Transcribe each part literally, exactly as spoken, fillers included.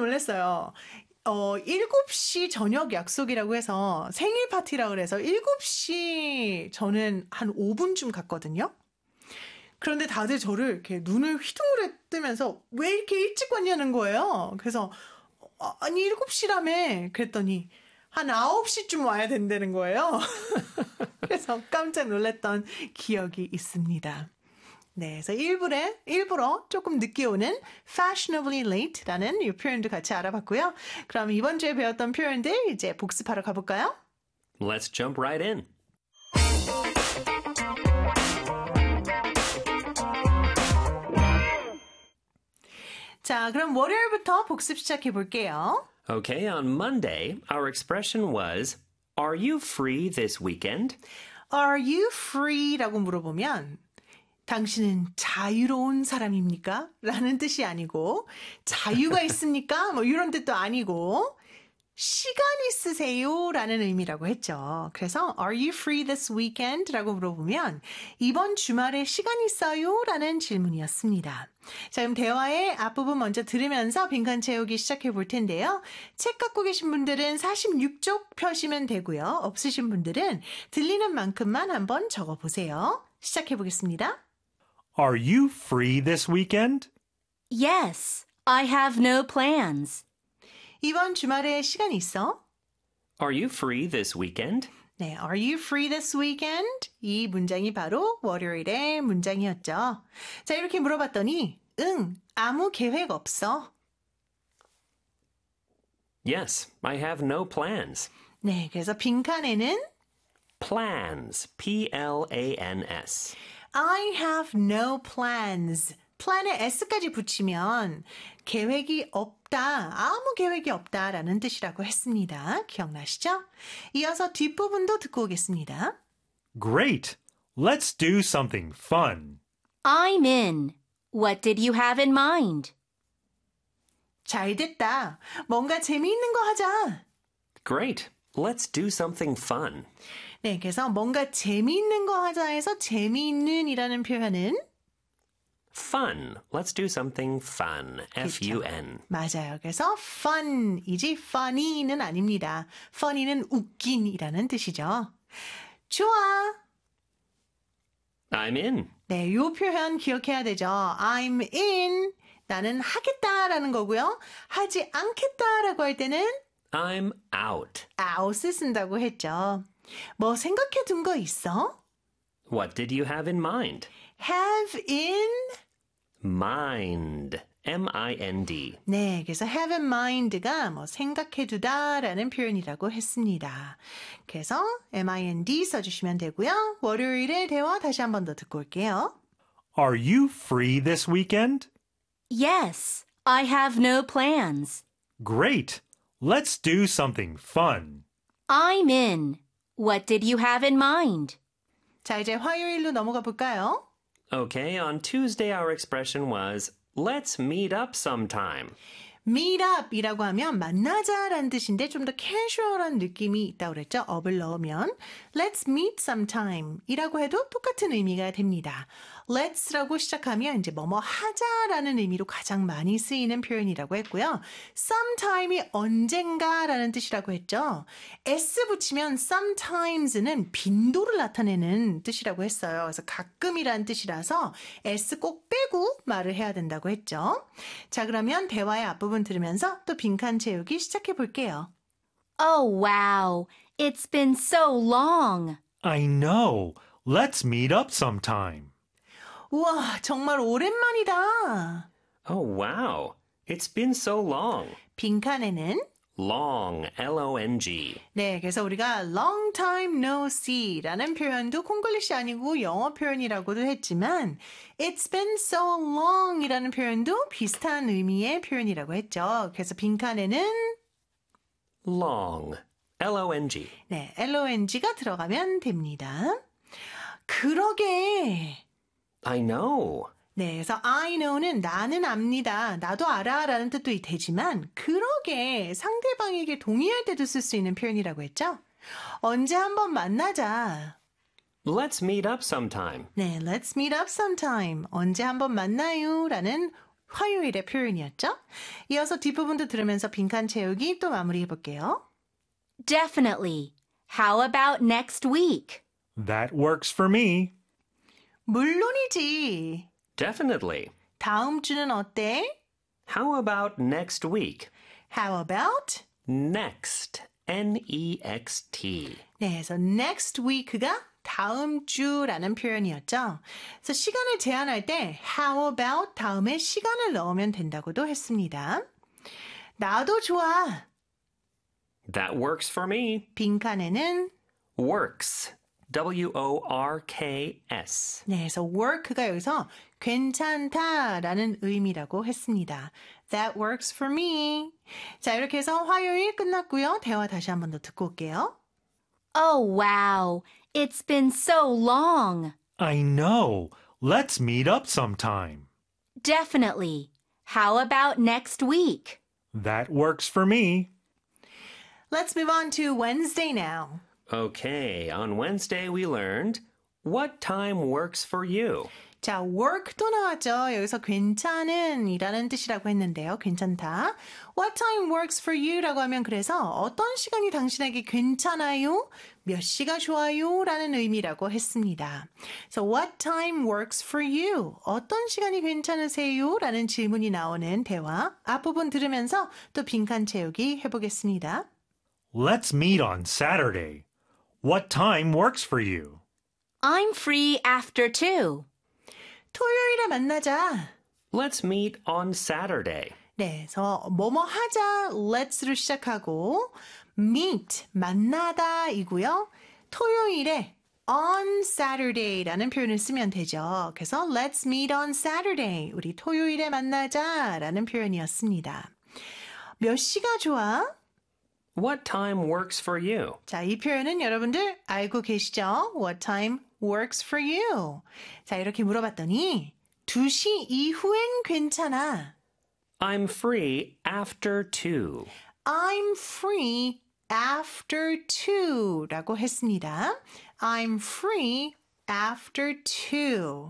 놀랐어요. 어, 일곱 시 저녁 약속이라고 해서 생일 파티라고 그래서 일곱 시 저는 한 오 분쯤 갔거든요. 그런데 다들 저를 이렇게 눈을 휘둥그레 뜨면서 왜 이렇게 일찍 왔냐는 거예요. 그래서 어, 아니 일곱 시라며 그랬더니 한 아홉 시쯤 와야 된다는 거예요. 그래서 깜짝 놀랐던 기억이 있습니다. 네, 그래서 일부러, 일부러 조금 늦게 오는 fashionably late라는 이 표현도 같이 알아봤고요. 그럼 이번 주에 배웠던 표현들 이제 복습하러 가볼까요? Let's jump right in. 자, 그럼 월요일부터 복습 시작해 볼게요. Okay, on Monday, our expression was, Are you free this weekend? Are you free?라고 물어보면 당신은 자유로운 사람입니까? 라는 뜻이 아니고 자유가 있습니까? 뭐 이런 뜻도 아니고 시간 있으세요? 라는 의미라고 했죠. 그래서 Are you free this weekend? 라고 물어보면 이번 주말에 시간 있어요? 라는 질문이었습니다. 자, 그럼 대화의 앞부분 먼저 들으면서 빈칸 채우기 시작해 볼 텐데요. 책 갖고 계신 분들은 사십육 쪽 펴시면 되고요. 없으신 분들은 들리는 만큼만 한번 적어보세요. 시작해 보겠습니다. Are you free this weekend? Yes, I have no plans. 이번 주말에 시간 있어? Are you free this weekend? 네, Are you free this weekend? 이 문장이 바로 월요일의 문장이었죠. 자, 이렇게 물어봤더니 응, 아무 계획 없어. Yes, I have no plans. 네, 그래서 빈칸에는 Plans, P L A N S. I have no plans. plan에 s까지 붙이면 계획이 없다, 아무 계획이 없다라는 뜻이라고 했습니다. 기억나시죠? 이어서 뒷부분도 듣고 오겠습니다. Great! Let's do something fun. I'm in. What did you have in mind? 잘 됐다. 뭔가 재미있는 거 하자. Great. Let's do something fun. 네, 그래서 뭔가 재미있는 거 하자 해서 재미있는 이라는 표현은 Fun. Let's do something fun. F U N. 맞아요. 그래서 fun이지 funny는 아닙니다. funny는 웃긴이라는 뜻이죠. 좋아. I'm in. 네, 이 표현 기억해야 되죠. I'm in. 나는 하겠다라는 거고요. 하지 않겠다라고 할 때는 I'm out. out을 쓴다고 했죠. 뭐 생각해 둔 거 있어? What did you have in mind? have in Mind. M I N D. 네, 그래서 have in mind가 뭐 생각해 두다라는 표현이라고 했습니다. 그래서 mind 써주시면 되고요. 월요일의 대화 다시 한 번 더 듣고 올게요. Are you free this weekend? Yes, I have no plans. Great! Let's do something fun. I'm in. What did you have in mind? 자, 이제 화요일로 넘어가 볼까요? Okay, on Tuesday our expression was, Let's meet up sometime. meet up이라고 하면 만나자라는 뜻인데 좀 더 캐주얼한 느낌이 있다고 그랬죠. up을 넣으면 let's meet sometime 이라고 해도 똑같은 의미가 됩니다. let's라고 시작하면 이제 뭐뭐 하자라는 의미로 가장 많이 쓰이는 표현이라고 했고요. sometime이 언젠가라는 뜻이라고 했죠. s 붙이면 sometimes는 빈도를 나타내는 뜻이라고 했어요. 그래서 가끔이라는 뜻이라서 s 꼭 빼고 말을 해야 된다고 했죠. 자, 그러면 대화의 앞부분 들으면서 또 빈칸 채우기 시작해 볼게요. Oh, wow. It's been so long. I know. Let's meet up sometime. 우와, 정말 오랜만이다. Oh, wow. It's been so long. 빈칸에는 Long. L O N G. 네, 그래서 우리가 long time no see라는 표현도 콩글리시 아니고 영어 표현이라고도 했지만 it's been so long이라는 표현도 비슷한 의미의 표현이라고 했죠. 그래서 빈칸에는 Long. L O N G. 네, long가 들어가면 됩니다. 그러게. I know. 네, 그래서 I know는 나는 압니다. 나도 알아 라는 뜻도 되지만 그러게 상대방에게 동의할 때도 쓸 수 있는 표현이라고 했죠. 언제 한번 만나자. Let's meet up sometime. 네, let's meet up sometime. 언제 한번 만나요 라는 화요일의 표현이었죠? 이어서 뒷부분도 들으면서 빈칸 채우기 또 마무리해 볼게요. Definitely. How about next week? That works for me. 물론이지. Definitely. 다음 주는 어때? How about next week? How about? Next. N E X T. 네, 그래서 next week가 다음 주라는 표현이었죠. 그래서 시간을 제한할 때 how about 다음에 시간을 넣으면 된다고도 했습니다. 나도 좋아. That works for me. 빈칸에는 Works. W O R K S. 네, 그래서 work가 여기서 괜찮다라는 의미라고 했습니다. That works for me. 자, 이렇게 해서 화요일 끝났고요. 대화 다시 한 번 더 듣고 올게요. Oh, wow. It's been so long. I know. Let's meet up sometime. Definitely. How about next week? That works for me. Let's move on to Wednesday now. Okay, on Wednesday we learned what time works for you. 자, work도 나왔죠. 여기서 괜찮은 이라는 뜻이라고 했는데요. 괜찮다. What time works for you? 라고 하면 그래서 어떤 시간이 당신에게 괜찮아요? 몇 시가 좋아요? 라는 의미라고 했습니다. So what time works for you? 어떤 시간이 괜찮으세요? 라는 질문이 나오는 대화. 앞부분 들으면서 또 빈칸 채우기 해보겠습니다. Let's meet on Saturday. What time works for you? I'm free after two. 토요일에 만나자. Let's meet on Saturday. 네, 그래서 뭐뭐 하자, let's로 시작하고 meet, 만나다 이고요. 토요일에 on Saturday라는 표현을 쓰면 되죠. 그래서 let's meet on Saturday. 우리 토요일에 만나자라는 표현이었습니다. 몇 시가 좋아? What time works for you? 자, 이 표현은 여러분들 알고 계시죠? What time works for you? 자, 이렇게 물어봤더니 두 시 이후엔 괜찮아. I'm free after two. I'm free after two 라고 했습니다. I'm free after two.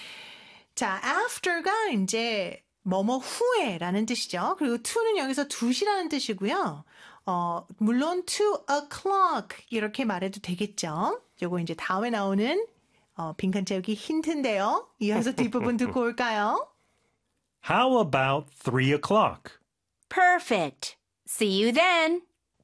자, after가 이제 뭐뭐 후에 라는 뜻이죠. 그리고 to는 여기서 두 시라는 뜻이고요. 어, 물론 two o'clock 이렇게 말해도 되겠죠. 요거 이제 다음에 나오는 어, 빈칸 채우기 힌트인데요. 이어서 뒷부분 듣고 올까요? How about three o'clock? Perfect. See you then.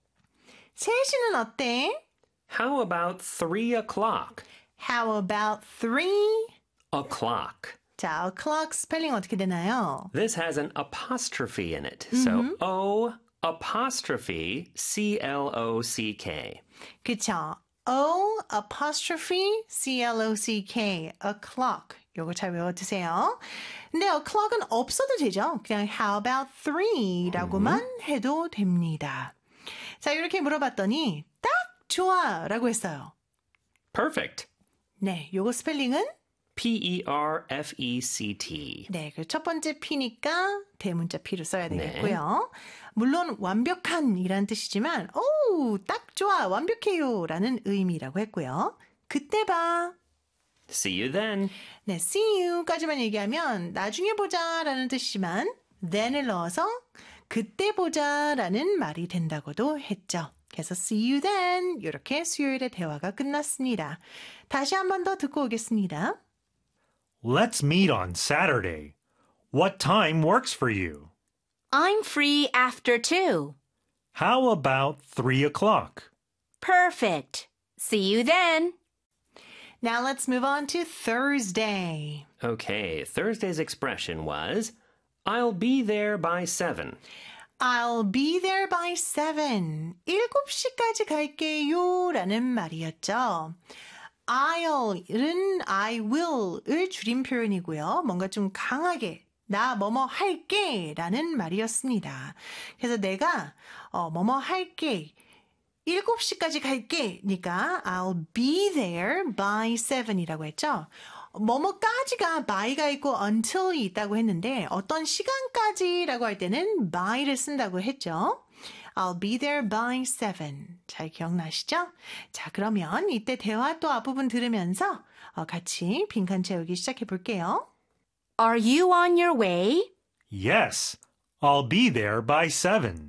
세 시는 어때? How about three o'clock? How about three? O'clock. 자, o'clock 스펠링 어떻게 되나요? This has an apostrophe in it. So O apostrophe C L O C K. 그쵸? O apostrophe C L O C K o'clock. 요거 잘 외워두세요. 근데 o'clock은 없어도 되죠. 그냥 how about three라고만 해도 됩니다. 자, 이렇게 물어봤더니 딱 좋아 라고 했어요. Perfect. 네, 요거 스펠링은 P E R F E C T. 네, 그 첫 번째 P니까 대문자 P로 써야 되겠고요. 물론 완벽한 이란 뜻이지만 오, 딱 좋아, 완벽해요 라는 의미라고 했고요. 그때 봐. See you then. 네, see you까지만 얘기하면 나중에 보자 라는 뜻이지만 then을 넣어서 그때 보자 라는 말이 된다고도 했죠. 그래서 see you then 이렇게 수요일의 대화가 끝났습니다. 다시 한 번 더 듣고 오겠습니다. Let's meet on Saturday. What time works for you? I'm free after two. How about three o'clock? Perfect. See you then. Now let's move on to Thursday. Okay, Thursday's expression was I'll be there by seven. I'll be there by seven. 일곱 시까지 갈게요 라는 말이었죠. I'll은 I will을 줄인 표현이고요. 뭔가 좀 강하게 나 뭐뭐 할게 라는 말이었습니다. 그래서 내가 어, 뭐뭐 할게 일곱 시까지 갈게 니까 I'll be there by seven이라고 했죠. 뭐뭐까지가 by가 있고 until이 있다고 했는데 어떤 시간까지라고 할 때는 by를 쓴다고 했죠. I'll be there by seven. 잘 기억나시죠? 자, 그러면 이때 대화 또 앞부분 들으면서 어, 같이 빈칸 채우기 시작해 볼게요. Are you on your way? Yes, I'll be there by seven.